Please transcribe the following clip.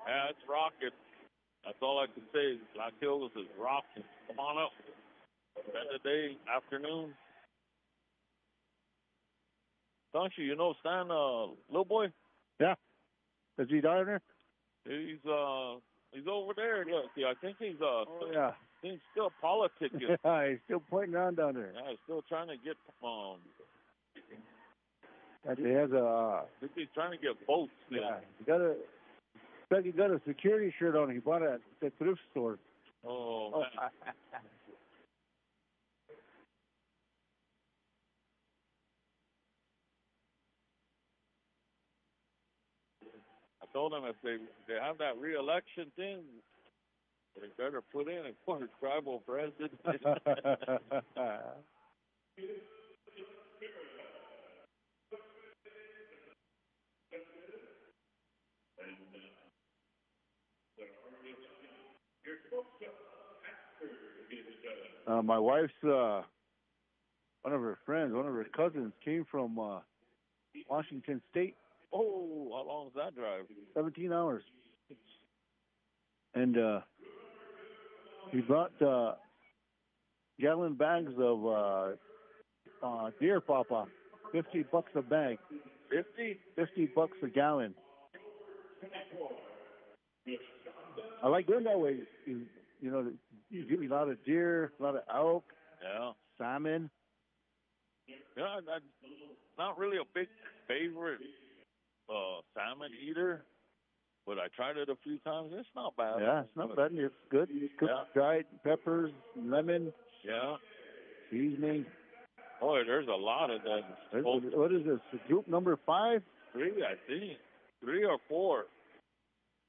Yeah, it's rocking. That's all I can say. Black Hills is rocking. Come on up. Spend the day, afternoon. Don't you? You know Stan, little boy? Yeah. Is he down there? He's over there. Look, I think he's Yeah. he's still politicking. He's still pointing around down there. Yeah, he's still trying to get He has a. I think he's trying to get votes. Still. Yeah. He got a security shirt on. He bought it at the thrift store. Oh man. I told him if they have that re-election thing, they better put in for a tribal president. My wife's one of her friends, one of her cousins, came from Washington State. Oh, how long is that drive? 17 hours. And he brought gallon bags of deer papa, $50 a bag. 50? $50 a gallon. I like doing that way. You know, you give me a lot of deer, a lot of elk, salmon. Yeah, I'm not really a big favorite salmon eater, but I tried it a few times. It's not bad. Yeah, it's not bad. It's good. It's cooked, dried peppers, lemon. Yeah. Seasoning. Boy, there's a lot of that. What is this? Group number 5? 3, I think. 3 or 4.